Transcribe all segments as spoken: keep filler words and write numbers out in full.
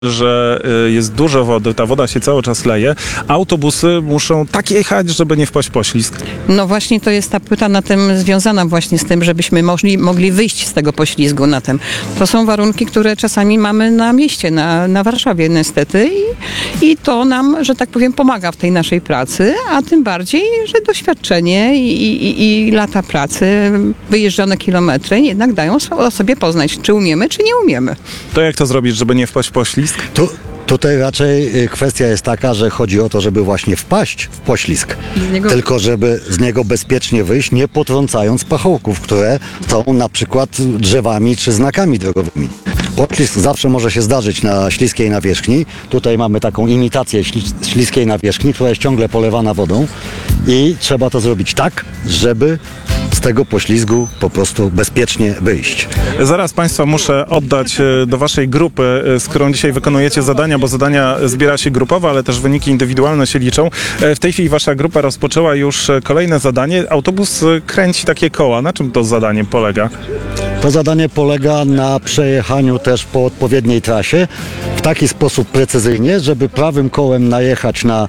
że jest dużo wody, ta woda się cały czas leje, autobusy muszą tak jechać, żeby nie wpaść w poślizg. No właśnie to jest ta płyta na tym związana właśnie z tym, żebyśmy mogli, mogli wyjść z tego poślizgu na tym. To są warunki, które czasami mamy na mieście, na, na Warszawie niestety i, i to nam, że tak powiem, pomaga w tej naszej pracy, a tym bardziej, że doświadczenie i, i, i lata pracy, wyjeżdżone kilometry jednak dają o sobie poznać, czy umiemy, czy nie umiemy. To jak to zrobić, żeby nie wpaść w poślizg? Tu, tutaj raczej kwestia jest taka, że chodzi o to, żeby właśnie wpaść w poślizg, niego... tylko żeby z niego bezpiecznie wyjść, nie potrącając pachołków, które są na przykład drzewami czy znakami drogowymi. Poślizg zawsze może się zdarzyć na śliskiej nawierzchni. Tutaj mamy taką imitację ślis- śliskiej nawierzchni, która jest ciągle polewana wodą i trzeba to zrobić tak, żeby z tego poślizgu po prostu bezpiecznie wyjść. Zaraz Państwa muszę oddać do Waszej grupy, z którą dzisiaj wykonujecie zadania, bo zadania zbiera się grupowo, ale też wyniki indywidualne się liczą. W tej chwili Wasza grupa rozpoczęła już kolejne zadanie. Autobus kręci takie koła. Na czym to zadanie polega? To zadanie polega na przejechaniu też po odpowiedniej trasie w taki sposób precyzyjnie, żeby prawym kołem najechać na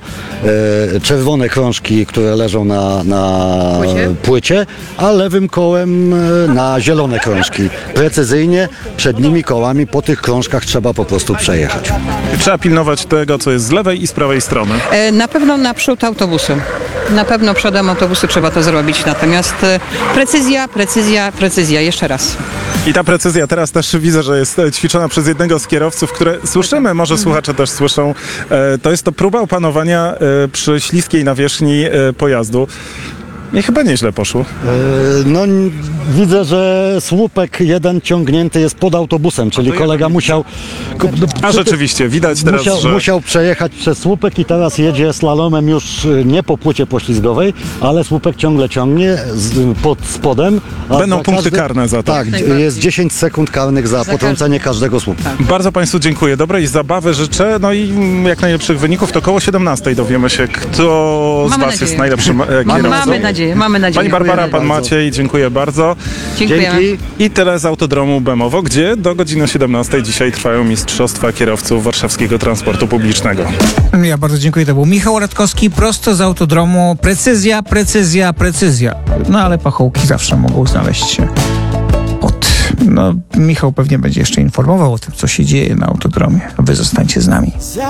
e, czerwone krążki, które leżą na, na Płycie? płycie, a lewym kołem e, na zielone krążki. Precyzyjnie przednimi kołami po tych krążkach trzeba po prostu przejechać. Trzeba pilnować tego, co jest z lewej i z prawej strony. E, Na pewno naprzód autobusu. Na pewno przodem autobusu trzeba to zrobić, natomiast e, precyzja, precyzja, precyzja, jeszcze raz. I ta precyzja teraz też widzę, że jest ćwiczona przez jednego z kierowców, które słyszymy, może słuchacze też słyszą. E, to jest to próba opanowania e, przy śliskiej nawierzchni e, pojazdu. I chyba nieźle poszło. E, no n- widzę, że słupek jeden ciągnięty jest pod autobusem, czyli kolega musiał... ko- A rzeczywiście, widać teraz, Musiał, że... musiał przejechać przez słupek i teraz jedzie slalomem już y, nie po płycie poślizgowej, ale słupek ciągle ciągnie z, pod spodem. a Będą za punkty karne za to. Tak, jest dziesięć sekund karnych za potrącenie każdego słupka. Bardzo Państwu dziękuję. Dobrej zabawy życzę. No i jak najlepszych wyników. To koło siedemnastej dowiemy się, kto z Mamy Was nadzieję. jest najlepszym e, kierowcą. Mamy nadzieję, mamy nadzieję. Pani Barbara, Pan bardzo. Maciej, dziękuję bardzo. Dziękujemy. Dzięki. I tyle z Autodromu Bemowo, gdzie do godziny siedemnastej dzisiaj trwają Mistrzostwa Kierowców Warszawskiego Transportu Publicznego. Ja bardzo dziękuję. To był Michał Radkowski, prosto z Autodromu. Precyzja, precyzja, precyzja. No ale pachołki zawsze mogą znaleźć się od... No, Michał pewnie będzie jeszcze informował o tym, co się dzieje na Autodromie. Wy zostańcie z nami.